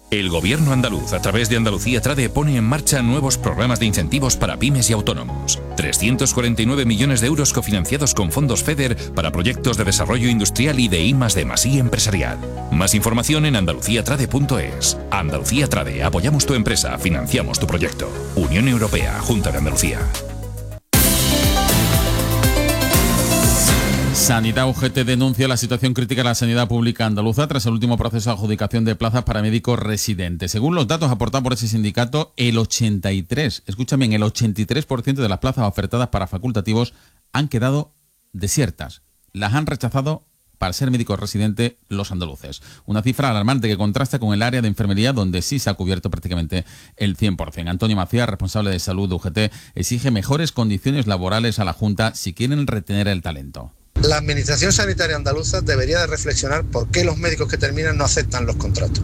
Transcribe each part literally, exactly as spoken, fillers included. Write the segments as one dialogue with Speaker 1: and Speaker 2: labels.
Speaker 1: El Gobierno andaluz, a través de Andalucía Trade, pone en marcha nuevos programas de incentivos para pymes y autónomos. trescientos cuarenta y nueve millones de euros cofinanciados con fondos FEDER para proyectos de desarrollo industrial y de I más D más I empresarial. Más información en andalucía trade punto es. Andalucía Trade, apoyamos tu empresa, financiamos tu proyecto. Unión Europea, Junta de Andalucía.
Speaker 2: Sanidad U G T denuncia la situación crítica de la sanidad pública andaluza tras el último proceso de adjudicación de plazas para médicos residentes. Según los datos aportados por ese sindicato, el ochenta y tres, escuchen bien, el ochenta y tres por ciento de las plazas ofertadas para facultativos han quedado desiertas. Las han rechazado para ser médicos residentes los andaluces. Una cifra alarmante que contrasta con el área de enfermería, donde sí se ha cubierto prácticamente el cien por ciento. Antonio Macías, responsable de salud de U G T, exige mejores condiciones laborales a la Junta si quieren retener el talento.
Speaker 3: La Administración Sanitaria Andaluza debería de reflexionar por qué los médicos que terminan no aceptan los contratos.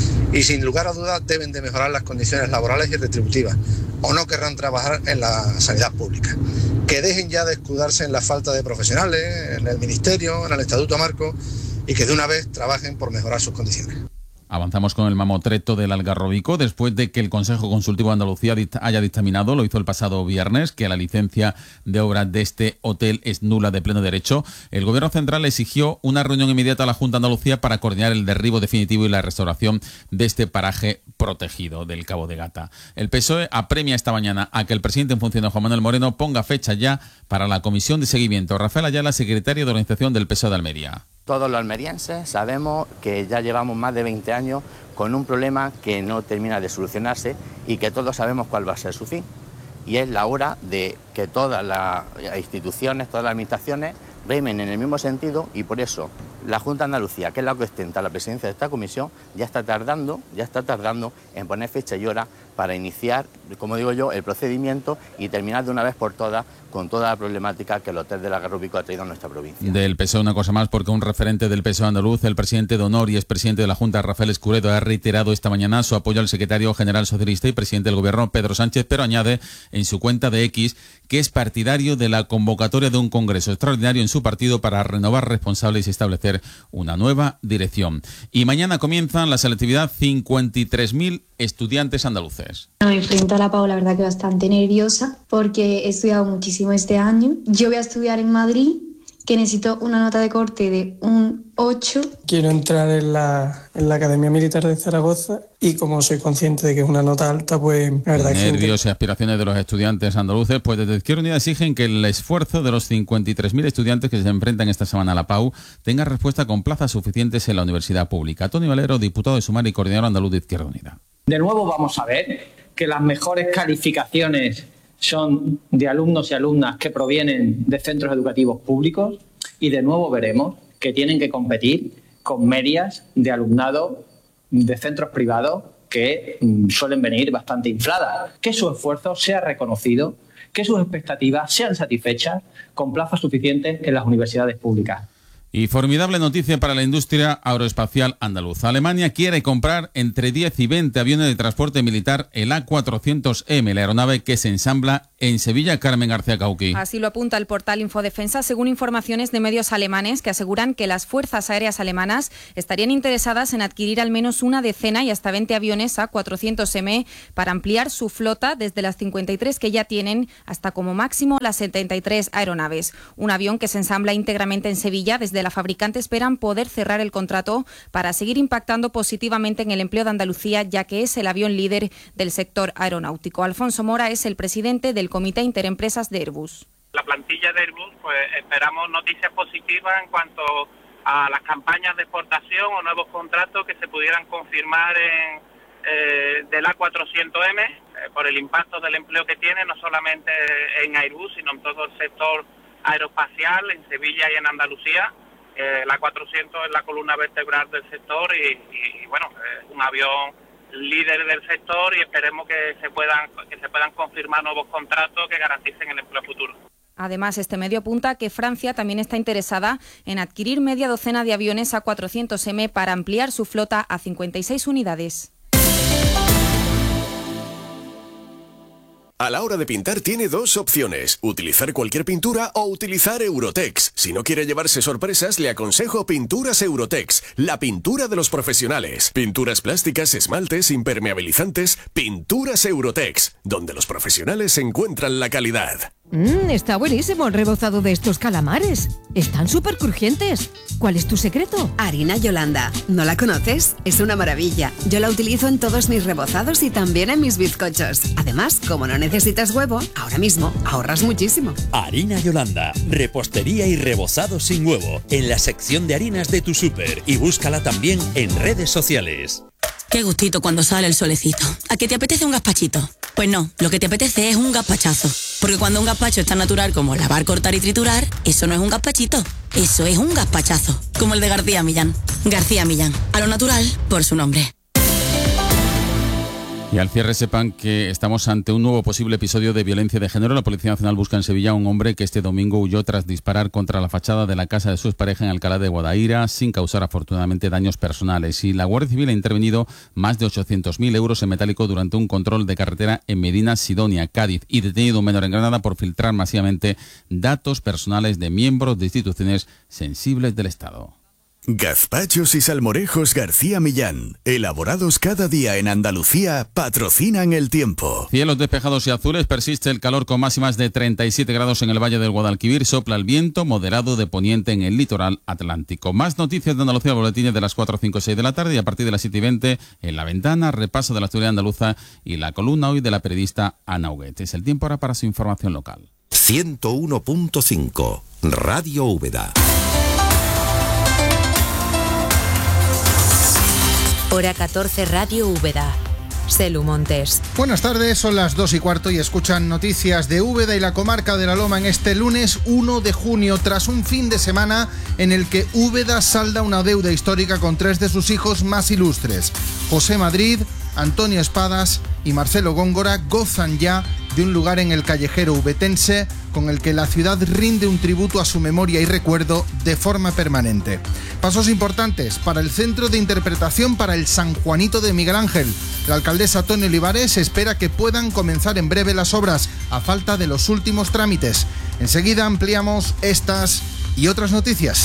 Speaker 3: Y sin lugar a dudas deben de mejorar las condiciones laborales y retributivas, o no querrán trabajar en la sanidad pública. Que dejen ya de escudarse en la falta de profesionales, en el Ministerio, en el Estatuto Marco, y que de una vez trabajen por mejorar sus condiciones.
Speaker 2: Avanzamos con el mamotreto del Algarrobico. Después de que el Consejo Consultivo de Andalucía haya dictaminado, lo hizo el pasado viernes, que la licencia de obras de este hotel es nula de pleno derecho, el Gobierno Central exigió una reunión inmediata a la Junta de Andalucía para coordinar el derribo definitivo y la restauración de este paraje protegido del Cabo de Gata. El P S O E apremia esta mañana a que el presidente en funciones, Juan Manuel Moreno, ponga fecha ya para la comisión de seguimiento. Rafael Ayala, secretario de organización del P S O E de Almería.
Speaker 4: Todos los almerienses sabemos que ya llevamos más de veinte años con un problema que no termina de solucionarse y que todos sabemos cuál va a ser su fin. Y es la hora de que todas las instituciones, todas las administraciones remen en el mismo sentido, y por eso la Junta de Andalucía, que es la que ostenta la presidencia de esta comisión, ya está tardando, ya está tardando en poner fecha y hora para iniciar, como digo yo, el procedimiento y terminar de una vez por todas con toda la problemática que el hotel del Algarrobico ha traído a nuestra provincia.
Speaker 2: Del P S O E una cosa más, porque un referente del P S O E andaluz, el presidente de honor y expresidente de la Junta, Rafael Escuredo, ha reiterado esta mañana su apoyo al secretario general socialista y presidente del Gobierno, Pedro Sánchez, pero añade en su cuenta de X que es partidario de la convocatoria de un congreso extraordinario en su partido para renovar responsables y establecer una nueva dirección. Y mañana comienzan la selectividad cincuenta y tres mil estudiantes andaluces.
Speaker 5: Me enfrento a la Pau, la verdad que bastante nerviosa, porque he estudiado muchísimo este año. Yo voy a estudiar en Madrid, que necesito una nota de corte de un ocho.
Speaker 6: Quiero entrar en la, en la Academia Militar de Zaragoza y como soy consciente de que es una nota alta, pues la verdad que...
Speaker 2: Nervios y aspiraciones de los estudiantes andaluces, pues desde Izquierda Unida exigen que el esfuerzo de los cincuenta y tres mil estudiantes que se enfrentan esta semana a la Pau tenga respuesta con plazas suficientes en la universidad pública. Tony Valero, diputado de Sumar y coordinador andaluz de Izquierda Unida.
Speaker 7: De nuevo vamos a ver que las mejores calificaciones son de alumnos y alumnas que provienen de centros educativos públicos, y de nuevo veremos que tienen que competir con medias de alumnado de centros privados que mm, suelen venir bastante infladas. Que su esfuerzo sea reconocido, que sus expectativas sean satisfechas con plazas suficientes en las universidades públicas.
Speaker 2: Y formidable noticia para la industria aeroespacial andaluza. Alemania quiere comprar entre diez y veinte aviones de transporte militar, el A cuatrocientos eme, la aeronave que se ensambla en Sevilla. Carmen García Cauqui.
Speaker 8: Así lo apunta el portal Infodefensa, según informaciones de medios alemanes que aseguran que las fuerzas aéreas alemanas estarían interesadas en adquirir al menos una decena y hasta veinte aviones A cuatrocientos eme para ampliar su flota desde las cincuenta y tres que ya tienen hasta como máximo las setenta y tres aeronaves. Un avión que se ensambla íntegramente en Sevilla. Desde la fabricante esperan poder cerrar el contrato para seguir impactando positivamente en el empleo de Andalucía, ya que es el avión líder del sector aeronáutico. Alfonso Mora es el presidente del Comité Interempresas de Airbus.
Speaker 9: La plantilla de Airbus, pues esperamos noticias positivas en cuanto a las campañas de exportación o nuevos contratos que se pudieran confirmar en, eh, del A cuatrocientos eme, eh, por el impacto del empleo que tiene, no solamente en Airbus, sino en todo el sector aeroespacial, en Sevilla y en Andalucía. Eh, la cuatrocientos es la columna vertebral del sector y, y, y bueno, es un avión líder del sector y esperemos que se puedan que se puedan confirmar nuevos contratos que garanticen el empleo futuro.
Speaker 8: Además, este medio apunta que Francia también está interesada en adquirir media docena de aviones A cuatrocientos eme para ampliar su flota a cincuenta y seis unidades.
Speaker 10: A la hora de pintar tiene dos opciones, utilizar cualquier pintura o utilizar Eurotex. Si no quiere llevarse sorpresas, le aconsejo Pinturas Eurotex, la pintura de los profesionales. Pinturas plásticas, esmaltes, impermeabilizantes, Pinturas Eurotex, donde los profesionales encuentran la calidad.
Speaker 11: Mmm, está buenísimo el rebozado de estos calamares. Están súper crujientes. ¿Cuál es tu secreto?
Speaker 12: Harina Yolanda. ¿No la conoces? Es una maravilla. Yo la utilizo en todos mis rebozados y también en mis bizcochos. Además, como no necesitas huevo, ahora mismo ahorras muchísimo.
Speaker 13: Harina Yolanda. Repostería y rebozado sin huevo. En la sección de harinas de tu súper. Y búscala también en redes sociales.
Speaker 14: Qué gustito cuando sale el solecito. ¿A qué te apetece un gazpachito? Pues no, lo que te apetece es un gazpachazo. Porque cuando un gazpacho es tan natural como lavar, cortar y triturar, eso no es un gazpachito, eso es un gazpachazo. Como el de García Millán. García Millán, a lo natural por su nombre.
Speaker 2: Y al cierre sepan que estamos ante un nuevo posible episodio de violencia de género. La Policía Nacional busca en Sevilla a un hombre que este domingo huyó tras disparar contra la fachada de la casa de su expareja en Alcalá de Guadaira sin causar afortunadamente daños personales. Y la Guardia Civil ha intervenido más de ochocientos mil euros en metálico durante un control de carretera en Medina Sidonia, Cádiz, y detenido un menor en Granada por filtrar masivamente datos personales de miembros de instituciones sensibles del Estado.
Speaker 10: Gazpachos y salmorejos García Millán, elaborados cada día en Andalucía, patrocinan el tiempo.
Speaker 2: Cielos despejados y azules, persiste el calor con máximas de treinta y siete grados en el Valle del Guadalquivir, sopla el viento moderado de poniente en el litoral atlántico. Más noticias de Andalucía, boletines de las cuatro, cinco, seis de la tarde y a partir de las siete y veinte en La Ventana, repaso de la actualidad andaluza y la columna hoy de la periodista Ana Huguet. Es el tiempo ahora para su información local.
Speaker 15: ciento uno punto cinco, Radio Úbeda.
Speaker 16: Hora catorce, Radio Úbeda. Selu Montes.
Speaker 17: Buenas tardes, son las dos y cuarto y escuchan noticias de Úbeda y la comarca de la Loma en este lunes uno de junio, tras un fin de semana en el que Úbeda salda una deuda histórica con tres de sus hijos más ilustres. José Madrid, Antonio Espadas y Marcelo Góngora gozan ya de un lugar en el callejero ubetense con el que la ciudad rinde un tributo a su memoria y recuerdo de forma permanente. Pasos importantes para el Centro de Interpretación para el San Juanito de Miguel Ángel. La alcaldesa Toni Olivares espera que puedan comenzar en breve las obras, a falta de los últimos trámites. Enseguida ampliamos estas y otras noticias.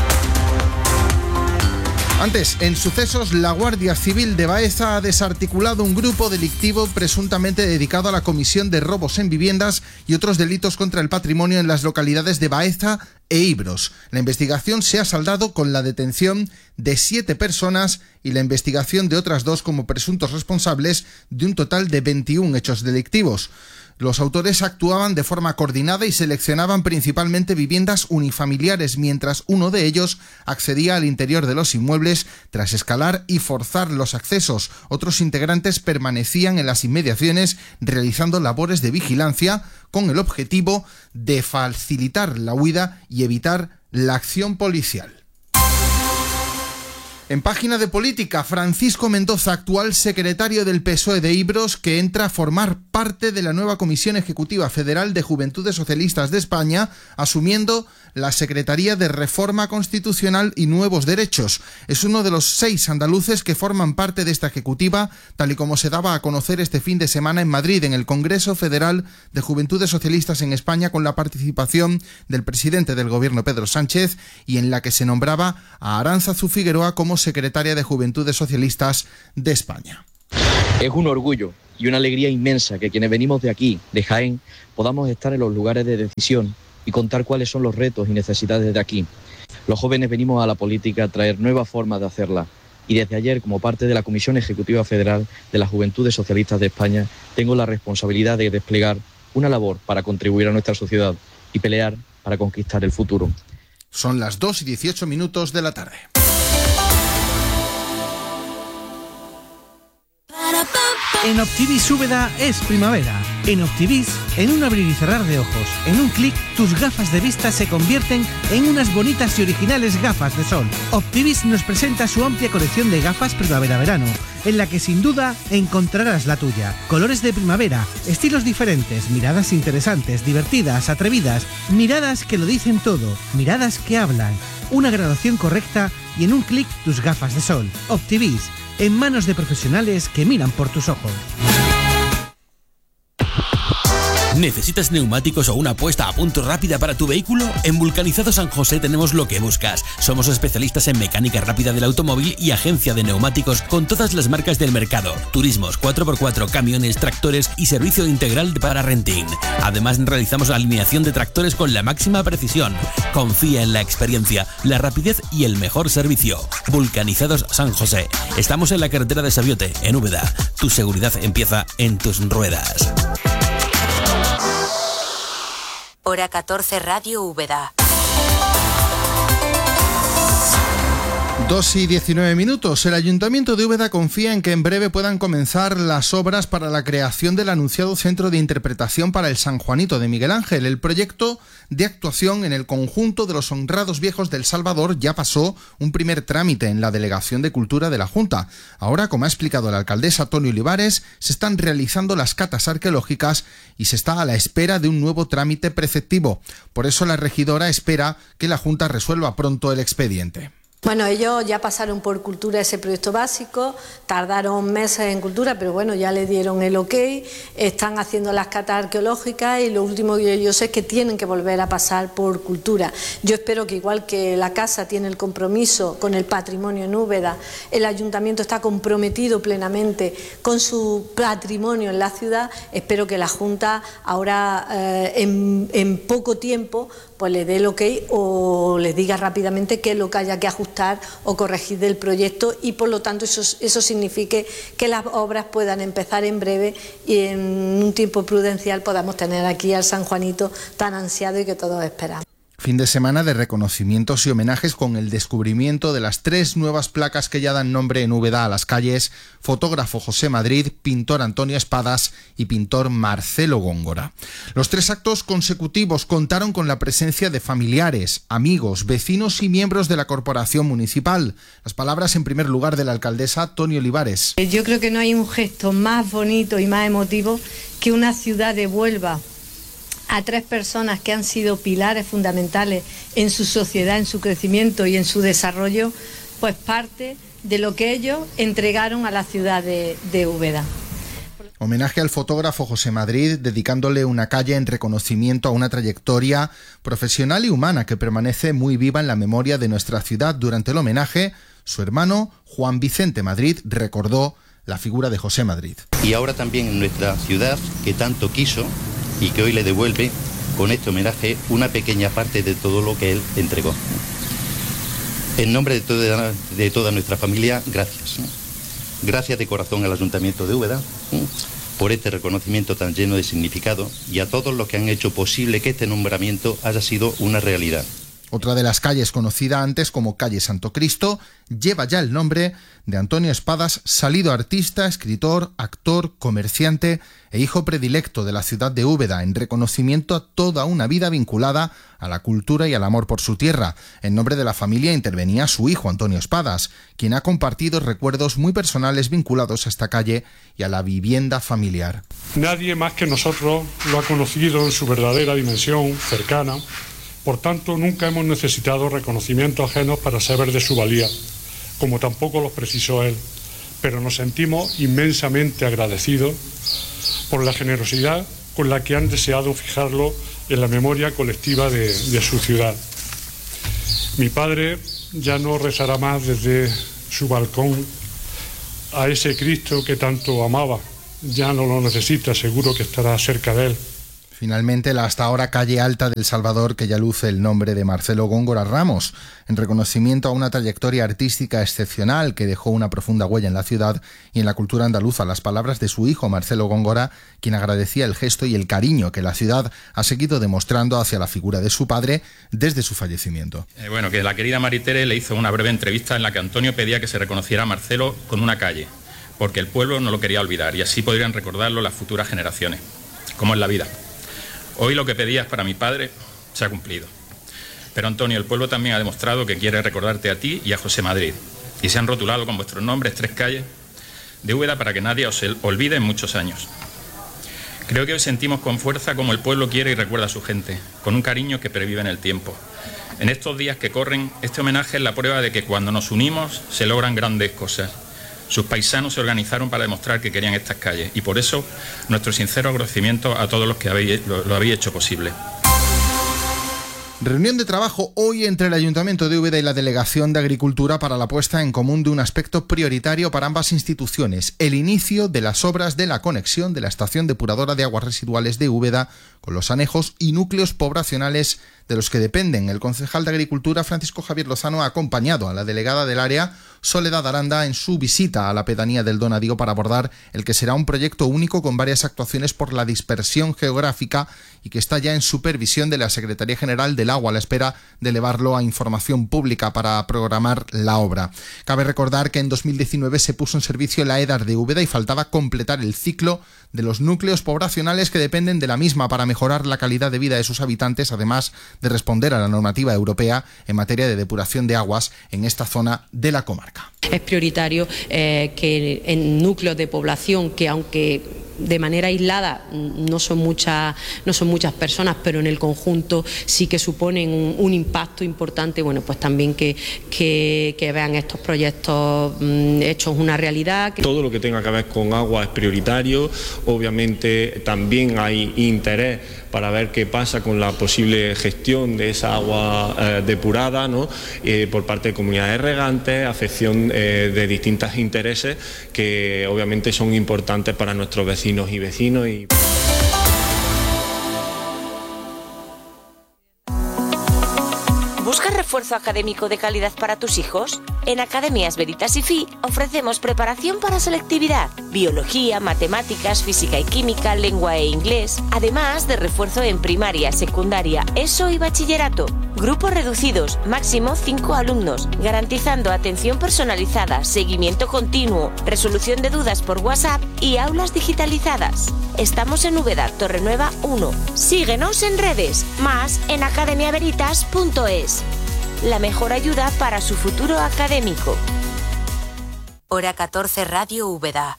Speaker 17: Antes, en sucesos, la Guardia Civil de Baeza ha desarticulado un grupo delictivo presuntamente dedicado a la comisión de robos en viviendas y otros delitos contra el patrimonio en las localidades de Baeza e Ibros. La investigación se ha saldado con la detención de siete personas y la investigación de otras dos como presuntos responsables de un total de veintiún hechos delictivos. Los autores actuaban de forma coordinada y seleccionaban principalmente viviendas unifamiliares, mientras uno de ellos accedía al interior de los inmuebles tras escalar y forzar los accesos. Otros integrantes permanecían en las inmediaciones realizando labores de vigilancia con el objetivo de facilitar la huida y evitar la acción policial. En página de política, Francisco Mendoza, actual secretario del P S O E de Ibros, que entra a formar parte de la nueva Comisión Ejecutiva Federal de Juventudes Socialistas de España, asumiendo la Secretaría de Reforma Constitucional y Nuevos Derechos. Es uno de los seis andaluces que forman parte de esta ejecutiva, tal y como se daba a conocer este fin de semana en Madrid, en el Congreso Federal de Juventudes Socialistas en España, con la participación del presidente del Gobierno, Pedro Sánchez, y en la que se nombraba a Aránzazu Figueroa como secretaria de Juventudes Socialistas de España.
Speaker 18: Es un orgullo y una alegría inmensa que quienes venimos de aquí, de Jaén, podamos estar en los lugares de decisión y contar cuáles son los retos y necesidades de aquí. Los jóvenes venimos a la política a traer nuevas formas de hacerla y desde ayer, como parte de la Comisión Ejecutiva Federal de las Juventudes Socialistas de España, tengo la responsabilidad de desplegar una labor para contribuir a nuestra sociedad y pelear para conquistar el futuro.
Speaker 17: Son las dos y dieciocho minutos de la tarde.
Speaker 19: En Optivis Úbeda es primavera. En Optivis, en un abrir y cerrar de ojos, en un clic, tus gafas de vista se convierten en unas bonitas y originales gafas de sol. Optivis nos presenta su amplia colección de gafas primavera-verano, en la que sin duda encontrarás la tuya. Colores de primavera, estilos diferentes, miradas interesantes, divertidas, atrevidas, miradas que lo dicen todo, miradas que hablan, una graduación correcta y en un clic tus gafas de sol. Optivis, en manos de profesionales que miran por tus ojos.
Speaker 20: ¿Necesitas neumáticos o una puesta a punto rápida para tu vehículo? En Vulcanizado San José tenemos lo que buscas. Somos especialistas en mecánica rápida del automóvil y agencia de neumáticos con todas las marcas del mercado. Turismos, cuatro por cuatro, camiones, tractores y servicio integral para renting. Además, realizamos la alineación de tractores con la máxima precisión. Confía en la experiencia, la rapidez y el mejor servicio. Vulcanizados San José. Estamos en la carretera de Sabiote, en Úbeda. Tu seguridad empieza en tus ruedas.
Speaker 16: Hora catorce, Radio Úbeda.
Speaker 17: dos y diecinueve minutos. El Ayuntamiento de Úbeda confía en que en breve puedan comenzar las obras para la creación del anunciado Centro de Interpretación para el San Juanito de Miguel Ángel. El proyecto de actuación en el conjunto de los honrados viejos del Salvador ya pasó un primer trámite en la Delegación de Cultura de la Junta. Ahora, como ha explicado la alcaldesa Toni Olivares, se están realizando las catas arqueológicas y se está a la espera de un nuevo trámite preceptivo. Por eso la regidora espera que la Junta resuelva pronto el expediente.
Speaker 21: Bueno, ellos ya pasaron por Cultura ese proyecto básico, tardaron meses en Cultura, pero bueno, ya le dieron el ok, están haciendo las catas arqueológicas y lo último que yo sé es que tienen que volver a pasar por Cultura. Yo espero que igual que la Casa tiene el compromiso con el patrimonio en Úbeda, el Ayuntamiento está comprometido plenamente con su patrimonio en la ciudad, espero que la Junta ahora eh, en, en poco tiempo pues le dé el ok o le diga rápidamente qué es lo que haya que ajustar o corregir del proyecto y por lo tanto eso, eso signifique que las obras puedan empezar en breve y en un tiempo prudencial podamos tener aquí al San Juanito tan ansiado y que todos esperamos.
Speaker 17: Fin de semana de reconocimientos y homenajes con el descubrimiento de las tres nuevas placas que ya dan nombre en Úbeda a las calles: fotógrafo José Madrid, pintor Antonio Espadas y pintor Marcelo Góngora. Los tres actos consecutivos contaron con la presencia de familiares, amigos, vecinos y miembros de la corporación municipal. Las palabras en primer lugar de la alcaldesa Toni Olivares.
Speaker 21: Yo creo que no hay un gesto más bonito y más emotivo que una ciudad devuelva a tres personas que han sido pilares fundamentales en su sociedad, en su crecimiento y en su desarrollo, pues parte de lo que ellos entregaron a la ciudad de, de Úbeda.
Speaker 17: Homenaje al fotógrafo José Madrid, dedicándole una calle en reconocimiento a una trayectoria profesional y humana que permanece muy viva en la memoria de nuestra ciudad. Durante el homenaje, su hermano Juan Vicente Madrid recordó la figura de José Madrid.
Speaker 22: Y ahora también en nuestra ciudad, que tanto quiso y que hoy le devuelve con este homenaje una pequeña parte de todo lo que él entregó. En nombre de toda, de toda nuestra familia, gracias. Gracias de corazón al Ayuntamiento de Úbeda por este reconocimiento tan lleno de significado y a todos los que han hecho posible que este nombramiento haya sido una realidad.
Speaker 17: Otra de las calles conocida antes como calle Santo Cristo lleva ya el nombre de Antonio Espadas, salido artista, escritor, actor, comerciante e hijo predilecto de la ciudad de Úbeda, en reconocimiento a toda una vida vinculada a la cultura y al amor por su tierra. En nombre de la familia intervenía su hijo Antonio Espadas, quien ha compartido recuerdos muy personales vinculados a esta calle y a la vivienda familiar.
Speaker 23: Nadie más que nosotros lo ha conocido en su verdadera dimensión cercana. Por tanto, nunca hemos necesitado reconocimientos ajenos para saber de su valía, como tampoco los precisó él, pero nos sentimos inmensamente agradecidos por la generosidad con la que han deseado fijarlo en la memoria colectiva de, de su ciudad. Mi padre ya no rezará más desde su balcón a ese Cristo que tanto amaba, ya no lo necesita, seguro que estará cerca de él.
Speaker 17: Finalmente, la hasta ahora calle Alta del Salvador, que ya luce el nombre de Marcelo Góngora Ramos, en reconocimiento a una trayectoria artística excepcional que dejó una profunda huella en la ciudad y en la cultura andaluza. Las palabras de su hijo Marcelo Góngora, quien agradecía el gesto y el cariño que la ciudad ha seguido demostrando hacia la figura de su padre desde su fallecimiento.
Speaker 24: Eh, bueno, que la querida Maritere le hizo una breve entrevista en la que Antonio pedía que se reconociera a Marcelo con una calle, porque el pueblo no lo quería olvidar y así podrían recordarlo las futuras generaciones, como en la vida. Hoy lo que pedías para mi padre se ha cumplido. Pero Antonio, el pueblo también ha demostrado que quiere recordarte a ti y a José Madrid. Y se han rotulado con vuestros nombres tres calles de Úbeda para que nadie os olvide en muchos años. Creo que hoy sentimos con fuerza como el pueblo quiere y recuerda a su gente, con un cariño que pervive en el tiempo. En estos días que corren, este homenaje es la prueba de que cuando nos unimos se logran grandes cosas. Sus paisanos se organizaron para demostrar que querían estas calles y por eso nuestro sincero agradecimiento a todos los que habéis, lo, lo habéis hecho posible.
Speaker 17: Reunión de trabajo hoy entre el Ayuntamiento de Úbeda y la Delegación de Agricultura para la puesta en común de un aspecto prioritario para ambas instituciones, el inicio de las obras de la conexión de la estación depuradora de aguas residuales de Úbeda con los anejos y núcleos poblacionales de los que dependen. El concejal de Agricultura, Francisco Javier Lozano, ha acompañado a la delegada del área, Soledad Aranda, en su visita a la pedanía del Donadío para abordar el que será un proyecto único con varias actuaciones por la dispersión geográfica y que está ya en supervisión de la Secretaría General del Agua a la espera de elevarlo a información pública para programar la obra. Cabe recordar que en dos mil diecinueve se puso en servicio la EDAR de Úbeda y faltaba completar el ciclo de los núcleos poblacionales que dependen de la misma para mejorar la calidad de vida de sus habitantes, además de responder a la normativa europea en materia de depuración de aguas en esta zona de la comarca.
Speaker 1: Es prioritario eh, que en núcleos de población que, aunque de manera aislada no son muchas no son muchas personas, pero en el conjunto sí que suponen un, un impacto importante, bueno, pues también que, que, que vean estos proyectos mmm, hechos una realidad.
Speaker 3: Todo lo que tenga que ver con agua es prioritario. Obviamente también hay interés para ver qué pasa con la posible gestión de esa agua eh, depurada, ¿no? Eh, por parte de comunidades regantes, afección eh, de distintos intereses que obviamente son importantes para nuestros vecinos y vecinos. Y...
Speaker 16: ¿Buscas refuerzo académico de calidad para tus hijos? En Academias Veritas I F I ofrecemos preparación para selectividad, biología, matemáticas, física y química, lengua e inglés, además de refuerzo en primaria, secundaria, ESO y bachillerato. Grupos reducidos, máximo cinco alumnos, garantizando atención personalizada, seguimiento continuo, resolución de dudas por WhatsApp y aulas digitalizadas. Estamos en Úbeda, Torrenueva uno. Síguenos en redes, más en academia veritas punto es. La mejor ayuda para su futuro académico. Hora catorce, Radio Úbeda.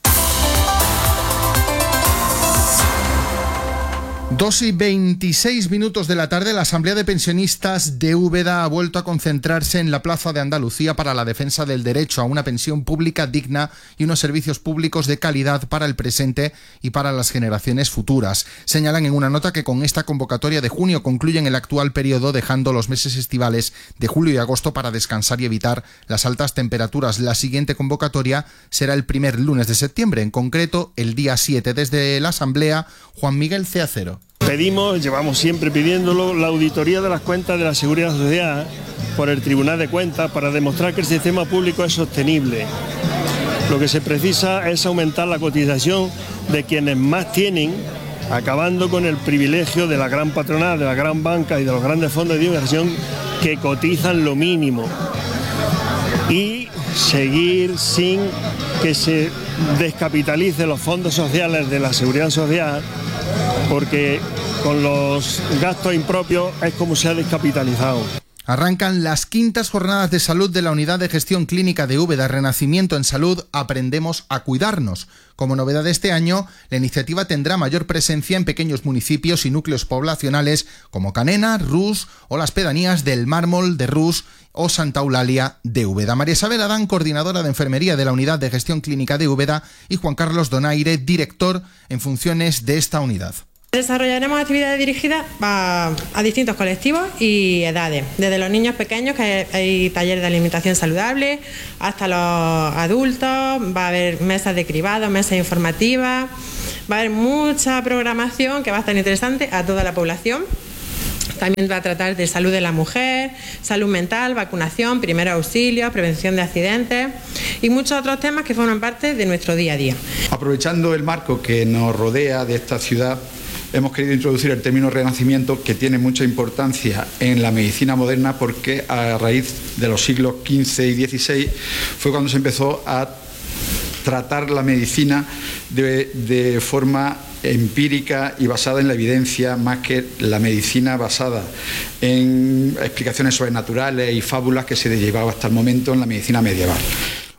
Speaker 17: dos y veintiséis minutos de la tarde, la Asamblea de Pensionistas de Úbeda ha vuelto a concentrarse en la Plaza de Andalucía para la defensa del derecho a una pensión pública digna y unos servicios públicos de calidad para el presente y para las generaciones futuras. Señalan en una nota que con esta convocatoria de junio concluyen el actual periodo, dejando los meses estivales de julio y agosto para descansar y evitar las altas temperaturas. La siguiente convocatoria será el primer lunes de septiembre, en concreto el día siete. Desde la Asamblea, Juan Miguel Ceacero.
Speaker 4: Pedimos, llevamos siempre pidiéndolo, la auditoría de las cuentas de la Seguridad Social por el Tribunal de Cuentas para demostrar que el sistema público es sostenible. Lo que se precisa es aumentar la cotización de quienes más tienen, acabando con el privilegio de la gran patronal, de la gran banca y de los grandes fondos de inversión que cotizan lo mínimo. Y seguir sin que se descapitalicen los fondos sociales de la Seguridad Social, porque con los gastos impropios es como se ha descapitalizado.
Speaker 17: Arrancan las quintas jornadas de salud de la Unidad de Gestión Clínica de Úbeda. Renacimiento en Salud, aprendemos a cuidarnos. Como novedad de este año, la iniciativa tendrá mayor presencia en pequeños municipios y núcleos poblacionales como Canena, Rus o las pedanías del Mármol de Rus o Santa Eulalia de Úbeda. María Isabel Adán, coordinadora de enfermería de la Unidad de Gestión Clínica de Úbeda, y Juan Carlos Donaire, director en funciones de esta unidad.
Speaker 5: Desarrollaremos actividades dirigidas a, a distintos colectivos y edades, desde los niños pequeños, que hay, hay talleres de alimentación saludable, hasta los adultos. Va a haber mesas de cribado, mesas informativas, va a haber mucha programación que va a estar interesante a toda la población. También va a tratar de salud de la mujer, salud mental, vacunación, primeros auxilios, prevención de accidentes y muchos otros temas que forman parte de nuestro día a día.
Speaker 25: Aprovechando el marco que nos rodea de esta ciudad, hemos querido introducir el término renacimiento, que tiene mucha importancia en la medicina moderna, porque a raíz de los siglos quince y dieciséis fue cuando se empezó a tratar la medicina de, de forma empírica y basada en la evidencia, más que la medicina basada en explicaciones sobrenaturales y fábulas que se llevaba hasta el momento en la medicina medieval.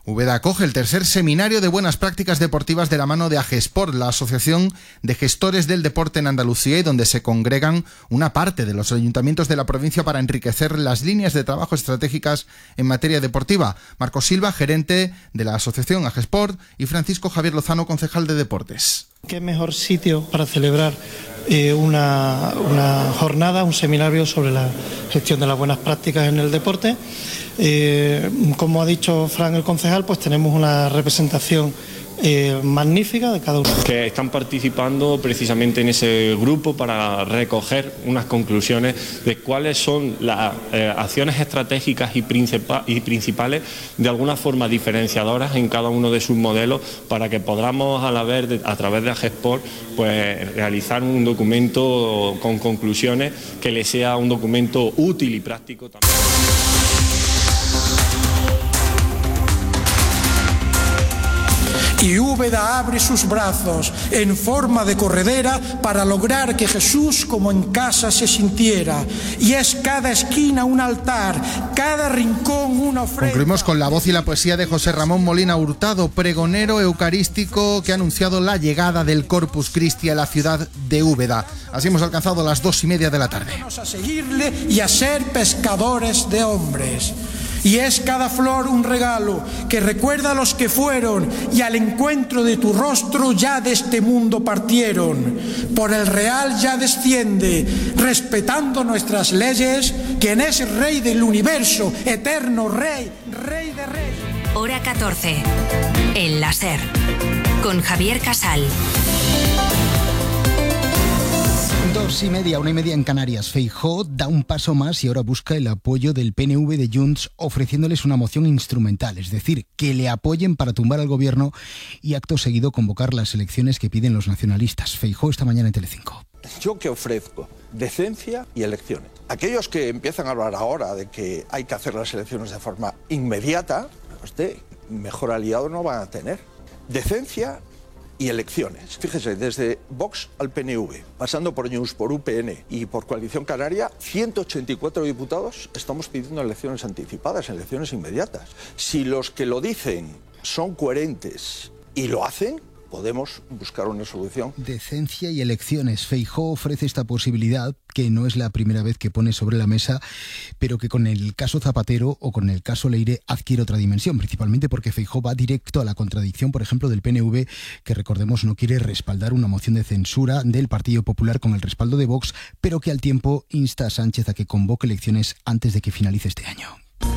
Speaker 17: Úbeda acoge el tercer seminario de buenas prácticas deportivas de la mano de AGESPORT, la Asociación de Gestores del Deporte en Andalucía, y donde se congregan una parte de los ayuntamientos de la provincia para enriquecer las líneas de trabajo estratégicas en materia deportiva. Marcos Silva, gerente de la Asociación AGESPORT, y Francisco Javier Lozano, concejal de Deportes.
Speaker 6: ¿Qué mejor sitio para celebrar eh, una, una jornada, un seminario sobre la gestión de las buenas prácticas en el deporte? Eh, como ha dicho Fran, el concejal, pues tenemos una representación Eh, magnífica de cada uno.
Speaker 3: Que están participando precisamente en ese grupo para recoger unas conclusiones de cuáles son las eh, acciones estratégicas y, principal, y principales, de alguna forma diferenciadoras en cada uno de sus modelos, para que podamos a la vez, de, a través de AGESPORT, pues realizar un documento con conclusiones que le sea un documento útil y práctico también.
Speaker 7: Y Úbeda abre sus brazos en forma de corredera para lograr que Jesús como en casa se sintiera. Y es cada esquina un altar, cada rincón una ofrenda.
Speaker 17: Concluimos con la voz y la poesía de José Ramón Molina Hurtado, pregonero eucarístico que ha anunciado la llegada del Corpus Christi a la ciudad de Úbeda. Así hemos alcanzado las dos y media de la tarde.
Speaker 7: Vamos a seguirle y a ser pescadores de hombres. Y es cada flor un regalo que recuerda a los que fueron y al encuentro de tu rostro ya de este mundo partieron. Por el real ya desciende, respetando nuestras leyes, quien es rey del universo, eterno rey, rey de reyes.
Speaker 8: Hora catorce. El láser. Con Javier Casal.
Speaker 9: Dos y media, una y media en Canarias. Feijóo da un paso más y ahora busca el apoyo del P N V de Junts, ofreciéndoles una moción instrumental, es decir, que le apoyen para tumbar al gobierno y acto seguido convocar las elecciones que piden los nacionalistas. Feijóo esta mañana en Telecinco.
Speaker 11: ¿Yo qué ofrezco? Decencia y elecciones. Aquellos que empiezan a hablar ahora de que hay que hacer las elecciones de forma inmediata, usted, mejor aliado no van a tener. Decencia y elecciones. Fíjese, desde Vox al P N V, pasando por Junts, por U P N y por Coalición Canaria, ciento ochenta y cuatro diputados estamos pidiendo elecciones anticipadas, elecciones inmediatas. Si los que lo dicen son coherentes y lo hacen, podemos buscar una solución.
Speaker 9: Decencia y elecciones. Feijóo ofrece esta posibilidad, que no es la primera vez que pone sobre la mesa, pero que con el caso Zapatero o con el caso Leire adquiere otra dimensión, principalmente porque Feijóo va directo a la contradicción, por ejemplo, del P N V, que recordemos no quiere respaldar una moción de censura del Partido Popular con el respaldo de Vox, pero que al tiempo insta a Sánchez a que convoque elecciones antes de que finalice este año.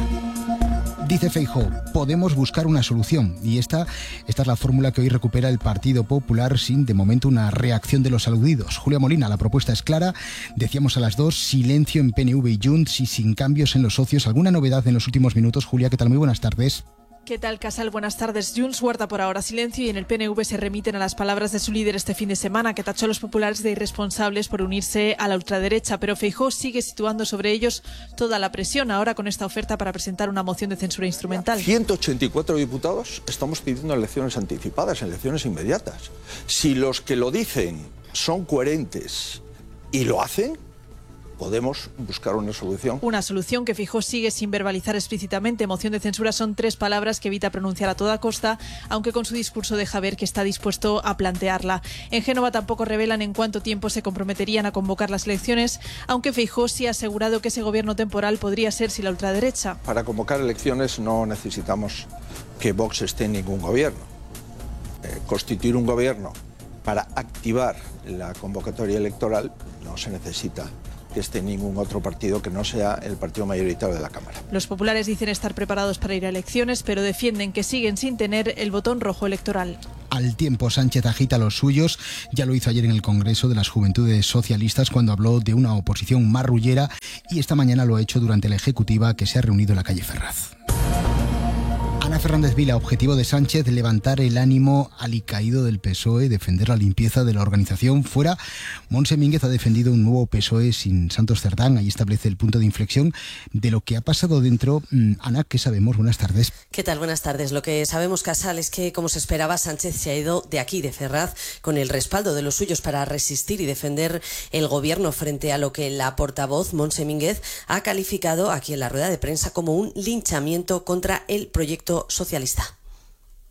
Speaker 9: Dice Feijóo, podemos buscar una solución, y esta, esta es la fórmula que hoy recupera el Partido Popular sin, de momento, una reacción de los aludidos. Julia Molina, la propuesta es clara, decíamos a las dos, silencio en P N V y Junts y sin cambios en los socios. ¿Alguna novedad en los últimos minutos? Julia, ¿qué tal? Muy buenas tardes.
Speaker 26: ¿Qué tal, Casal? Buenas tardes. Junts guarda por ahora silencio y en el P N V se remiten a las palabras de su líder este fin de semana, que tachó a los populares de irresponsables por unirse a la ultraderecha, pero Feijóo sigue situando sobre ellos toda la presión ahora con esta oferta para presentar una moción de censura instrumental.
Speaker 11: ciento ochenta y cuatro diputados estamos pidiendo elecciones anticipadas, elecciones inmediatas. Si los que lo dicen son coherentes y lo hacen, podemos buscar una solución.
Speaker 26: Una solución que Feijóo sigue sin verbalizar explícitamente. Moción de censura son tres palabras que evita pronunciar a toda costa, aunque con su discurso deja ver que está dispuesto a plantearla. En Génova tampoco revelan en cuánto tiempo se comprometerían a convocar las elecciones, aunque Feijóo sí ha asegurado que ese gobierno temporal podría ser sin la ultraderecha.
Speaker 11: Para convocar elecciones no necesitamos que Vox esté en ningún gobierno. Eh, constituir un gobierno para activar la convocatoria electoral no se necesita que esté ningún otro partido que no sea el partido mayoritario de la Cámara.
Speaker 26: Los populares dicen estar preparados para ir a elecciones, pero defienden que siguen sin tener el botón rojo electoral.
Speaker 9: Al tiempo, Sánchez agita a los suyos. Ya lo hizo ayer en el Congreso de las Juventudes Socialistas cuando habló de una oposición marrullera, y esta mañana lo ha hecho durante la ejecutiva que se ha reunido en la calle Ferraz. Ana Fernández Vila, objetivo de Sánchez, levantar el ánimo alicaído del P S O E, defender la limpieza de la organización. Fuera, Montse Mínguez ha defendido un nuevo P S O E sin Santos Cerdán. Ahí establece el punto de inflexión de lo que ha pasado dentro. Ana, ¿qué sabemos? Buenas tardes.
Speaker 27: ¿Qué tal? Buenas tardes. Lo que sabemos, Casal, es que, como se esperaba, Sánchez se ha ido de aquí, de Ferraz, con el respaldo de los suyos para resistir y defender el gobierno frente a lo que la portavoz, Montse Mínguez, ha calificado aquí en la rueda de prensa como un linchamiento contra el proyecto socialista.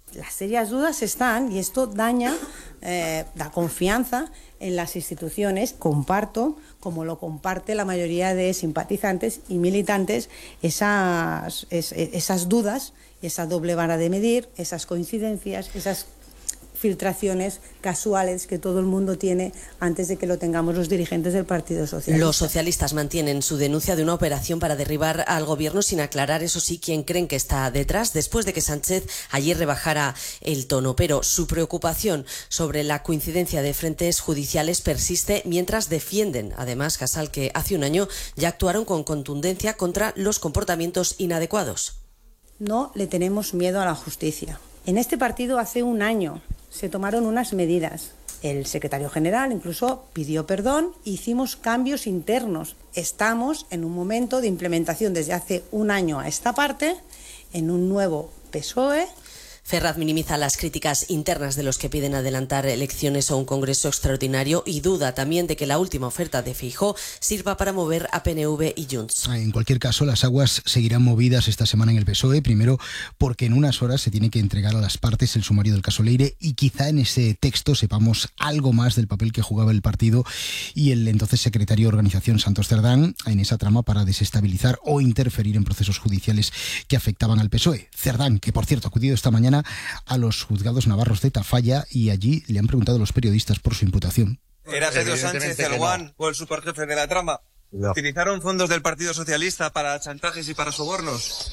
Speaker 2: Las serias dudas están, y esto daña eh, la confianza en las instituciones. Comparto, como lo comparte la mayoría de simpatizantes y militantes, esas, es, esas dudas, esa doble vara de medir, esas coincidencias, esas filtraciones casuales que todo el mundo tiene antes de que lo tengamos los dirigentes del Partido Socialista.
Speaker 27: Los socialistas mantienen su denuncia de una operación para derribar al gobierno, sin aclarar, eso sí, quién creen que está detrás, después de que Sánchez ayer rebajara el tono. Pero su preocupación sobre la coincidencia de frentes judiciales persiste, mientras defienden, además, Casal, que hace un año ya actuaron con contundencia contra los comportamientos inadecuados.
Speaker 2: No le tenemos miedo a la justicia. En este partido hace un año se tomaron unas medidas. El secretario general incluso pidió perdón, hicimos cambios internos. Estamos en un momento de implementación desde hace un año a esta parte, en un nuevo P S O E.
Speaker 27: Ferraz minimiza las críticas internas de los que piden adelantar elecciones o un congreso extraordinario y duda también de que la última oferta de Feijóo sirva para mover a P N V y Junts.
Speaker 9: En cualquier caso, las aguas seguirán movidas esta semana en el P S O E, primero porque en unas horas se tiene que entregar a las partes el sumario del caso Leire y quizá en ese texto sepamos algo más del papel que jugaba el partido y el entonces secretario de organización Santos Cerdán en esa trama para desestabilizar o interferir en procesos judiciales que afectaban al P S O E. Cerdán, que por cierto ha acudido esta mañana a los juzgados navarros de Tafalla y allí le han preguntado a los periodistas por su imputación.
Speaker 10: ¿Era Pedro Sánchez el guan no. o el superjefe de la trama? No. ¿Utilizaron fondos del Partido Socialista para chantajes y para sobornos?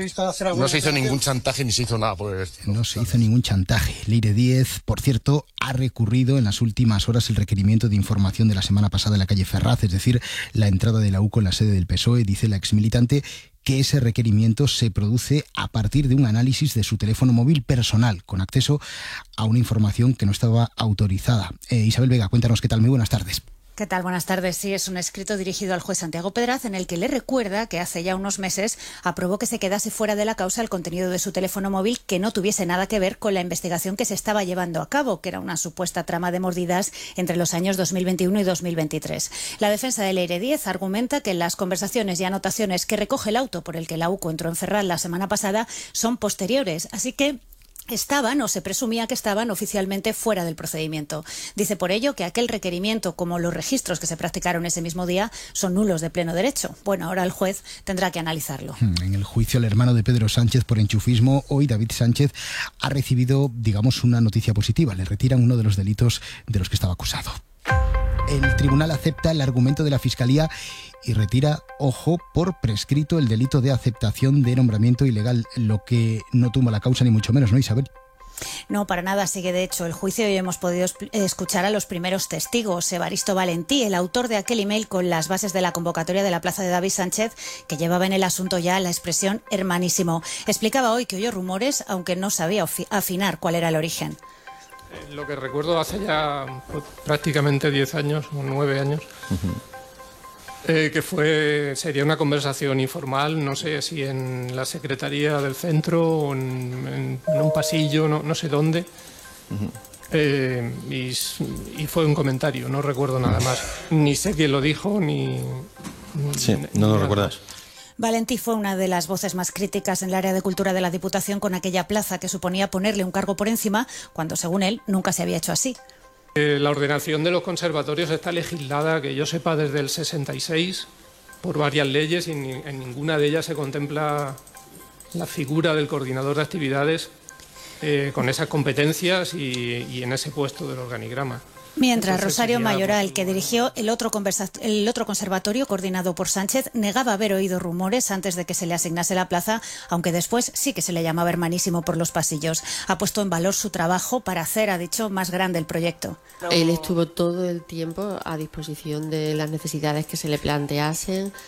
Speaker 12: No se hizo ningún chantaje ni se hizo nada por el estilo.
Speaker 9: No se hizo ningún chantaje. Leire Díez, por cierto, ha recurrido en las últimas horas el requerimiento de información de la semana pasada en la calle Ferraz, es decir, la entrada de la U C O en la sede del P S O E, dice la exmilitante que ese requerimiento se produce a partir de un análisis de su teléfono móvil personal, con acceso a una información que no estaba autorizada. Eh, Isabel Vega, cuéntanos qué tal, muy buenas tardes.
Speaker 13: ¿Qué tal? Buenas tardes. Sí, es un escrito dirigido al juez Santiago Pedraz en el que le recuerda que hace ya unos meses aprobó que se quedase fuera de la causa el contenido de su teléfono móvil que no tuviese nada que ver con la investigación que se estaba llevando a cabo, que era una supuesta trama de mordidas entre los años dos mil veintiuno y dos mil veintitrés. La defensa de Leire Díez argumenta que las conversaciones y anotaciones que recoge el auto por el que la U C O entró en Ferraz la semana pasada son posteriores, así que estaban, o se presumía que estaban, oficialmente fuera del procedimiento. Dice por ello que aquel requerimiento, como los registros que se practicaron ese mismo día, son nulos de pleno derecho. Bueno, ahora el juez tendrá que analizarlo.
Speaker 9: En el juicio al hermano de Pedro Sánchez por enchufismo, hoy David Sánchez ha recibido, digamos, una noticia positiva. Le retiran uno de los delitos de los que estaba acusado. El tribunal acepta el argumento de la Fiscalía y retira, ojo, por prescrito el delito de aceptación de nombramiento ilegal, lo que no tumba la causa ni mucho menos, ¿no, Isabel?
Speaker 13: No, para nada. Sigue de hecho el juicio y hemos podido escuchar a los primeros testigos. Evaristo Valentí, el autor de aquel email con las bases de la convocatoria de la plaza de David Sánchez, que llevaba en el asunto ya la expresión hermanísimo. Explicaba hoy que oyó rumores, aunque no sabía afinar cuál era el origen.
Speaker 14: Lo que recuerdo hace ya pues, prácticamente diez años o nueve años, uh-huh. eh, que fue sería una conversación informal, no sé si en la secretaría del centro o en, en, en un pasillo, no, no sé dónde. Uh-huh. eh, y, y fue un comentario, no recuerdo nada más. Ni sé quién lo dijo, ni...
Speaker 15: Sí, no lo recuerdas.
Speaker 13: Valentí fue una de las voces más críticas en el área de cultura de la Diputación con aquella plaza que suponía ponerle un cargo por encima, cuando según él nunca se había hecho así.
Speaker 14: Eh, la ordenación de los conservatorios está legislada, que yo sepa, desde el sesenta y seis por varias leyes y en, en ninguna de ellas se contempla la figura del coordinador de actividades eh, con esas competencias y, y en ese puesto del organigrama.
Speaker 13: Mientras Entonces, Rosario Mayoral, que dirigió el otro, el otro conservatorio coordinado por Sánchez, negaba haber oído rumores antes de que se le asignase la plaza, aunque después sí que se le llamaba hermanísimo por los pasillos. Ha puesto en valor su trabajo para hacer, ha dicho, más grande el proyecto.
Speaker 18: Él estuvo todo el tiempo a disposición de las necesidades que se le planteasen,